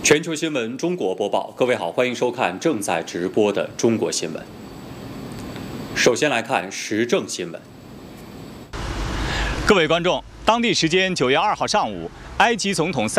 全球新闻中国播报，各位好，欢迎收看正在直播的中国新闻。首先来看时政新闻。 各位观众，当地时间9月2号上午，埃及总统